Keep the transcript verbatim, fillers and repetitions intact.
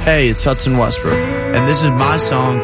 Hey, it's Hudson Westbrook, and this is my song,